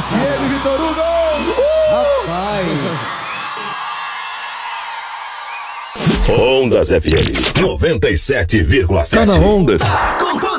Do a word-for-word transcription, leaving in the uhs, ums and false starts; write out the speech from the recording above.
Diego e Vitor Hugo! Rapaz! Ondas F M noventa e sete vírgula sete. Tá na Ondas. Com